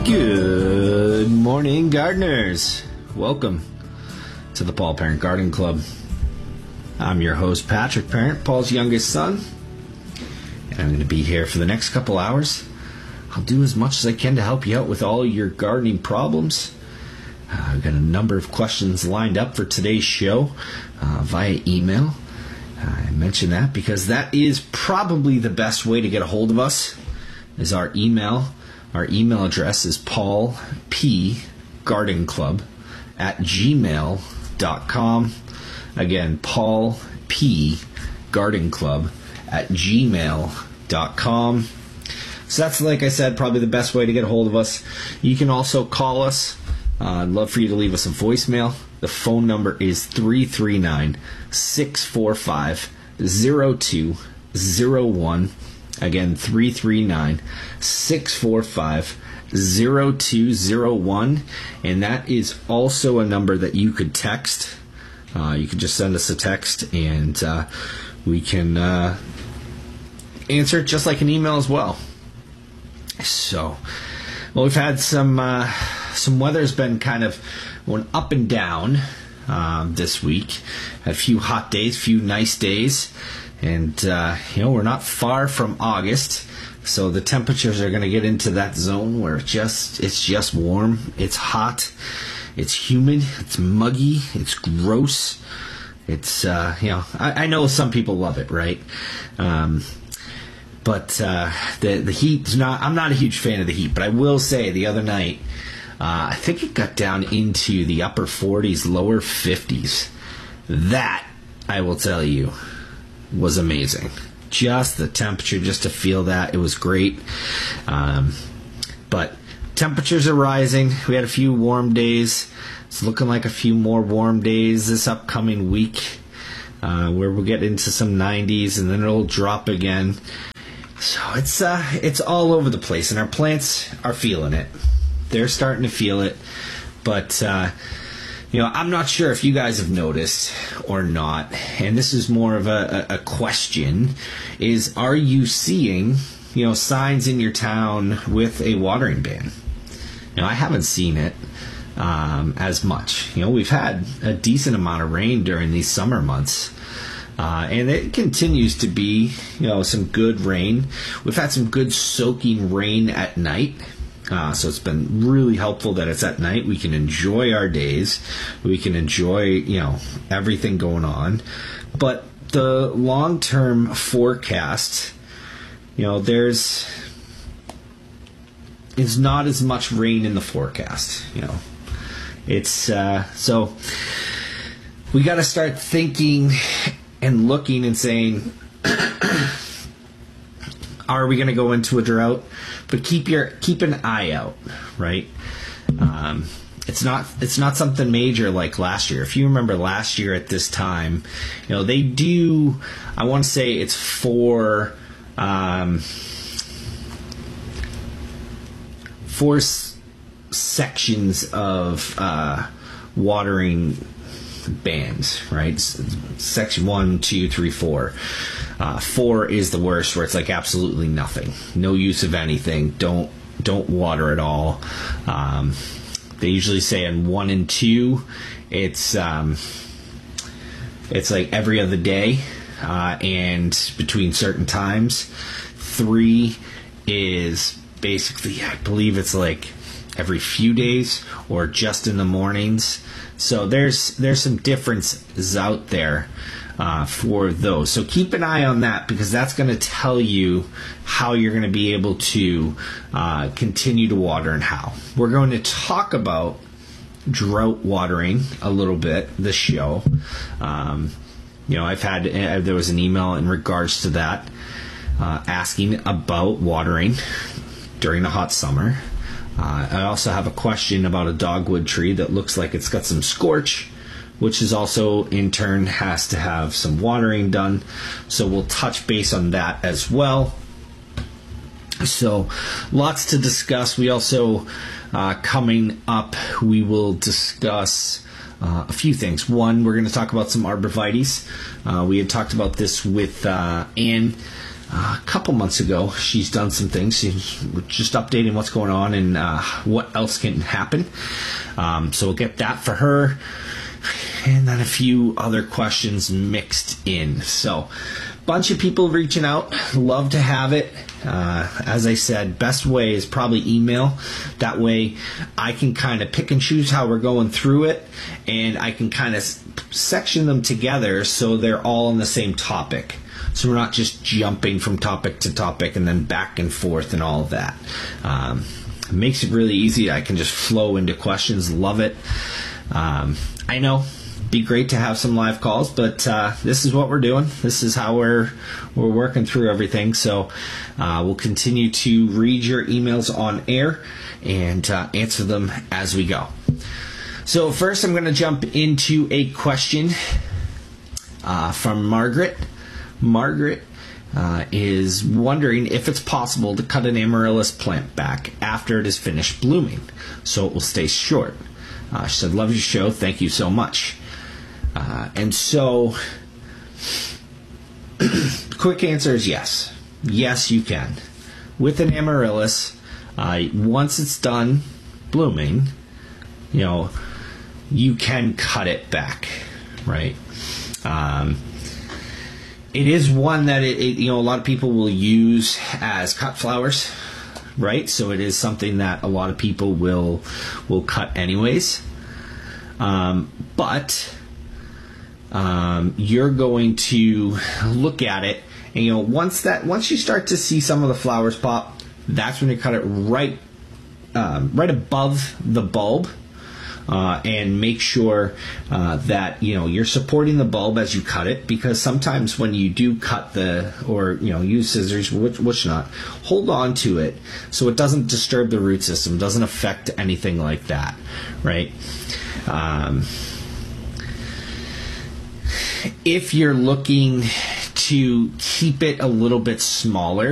Good morning, gardeners. Welcome to the Paul Parent Garden Club. I'm your host, Patrick Parent, Paul's youngest son, and I'm going to be here for the next couple hours. I'll do as much as I can to help you out with all your gardening problems. I've got a number of questions lined up for today's show via email. I mention that because that is probably the best way to get a hold of us, is our email. Our email address is paulpgardenclub@gmail.com. Again, paulpgardenclub@gmail.com. So that's, like I said, probably the best way to get a hold of us. You can also call us. I'd love for you to leave us a voicemail. The phone number is 339-645-0201. Again, 339-645-0201. And that is also a number that you could text. You could just send us a text, and we can answer it just like an email as well. So, well, we've had some weather's been kind of going up and down this week. Had a few hot days, few nice days. And, we're not far from August, so the temperatures are going to get into that zone where it's just warm, it's hot, it's humid, it's muggy, it's gross. It's, I know some people love it, right? But the heat's not, I'm not a huge fan of the heat, but I will say the other night, I think it got down into the upper 40s, lower 50s. That, I will tell you, was amazing. Just the temperature, just to feel that, it was great. But temperatures are rising. We had a few warm days. It's looking like a few more warm days this upcoming week, where we'll get into some 90s, and then it'll drop again. So it's all over the place, and our plants are feeling it. They're starting to feel it. But I'm not sure if you guys have noticed or not, and this is more of a question, is are you seeing, signs in your town with a watering ban? I haven't seen it as much. We've had a decent amount of rain during these summer months, and it continues to be, some good rain. We've had some good soaking rain at night. So it's been really helpful that it's at night. We can enjoy our days. We can enjoy, everything going on. But the long-term forecast, there's not as much rain in the forecast. It's so we got to start thinking and looking and saying, are we going to go into a drought? But keep an eye out, right? It's not something major like last year. If you remember last year at this time, they do. I want to say it's four sections of watering bans, right? Section 1, 2, 3, 4. 4 is the worst, where it's like absolutely nothing, no use of anything. Don't water at all. They usually say in 1 and 2, it's like every other day, and between certain times. 3 is basically, I believe it's like every few days or just in the mornings. So there's some differences out there for those. So keep an eye on that, because that's going to tell you how you're going to be able to continue to water and how. We're going to talk about drought watering a little bit this show. There was an email in regards to that asking about watering during the hot summer. I also have a question about a dogwood tree that looks like it's got some scorch, which is also in turn has to have some watering done. So we'll touch base on that as well. So lots to discuss. We also, coming up, we will discuss a few things. One, we're going to talk about some arborvitaes. We had talked about this with Anne a couple months ago. She's done some things. She's just updating what's going on and what else can happen. So we'll get that for her. And then a few other questions mixed in. So bunch of people reaching out. Love to have it. As I said, best way is probably email. That way I can kind of pick and choose how we're going through it, and I can kind of section them together so they're all on the same topic. So we're not just jumping from topic to topic and then back and forth and all of that. It makes it really easy. I can just flow into questions. Love it. I know be great to have some live calls, but this is what we're doing. This is how we're working through everything. So we'll continue to read your emails on air and answer them as we go. So first I'm going to jump into a question from Margaret. Margaret is wondering if it's possible to cut an amaryllis plant back after it is finished blooming so it will stay short. She said, love your show. Thank you so much. And so the quick answer is yes. Yes, you can. With an amaryllis, once it's done blooming, you can cut it back, right? It is one that a lot of people will use as cut flowers, right? So it is something that a lot of people will cut anyways. But you're going to look at it, and once you start to see some of the flowers pop, that's when you cut it right above the bulb. And make sure that you're supporting the bulb as you cut it, because sometimes when you do cut use scissors, which not, hold on to it so it doesn't disturb the root system, doesn't affect anything like that, right? If you're looking to keep it a little bit smaller,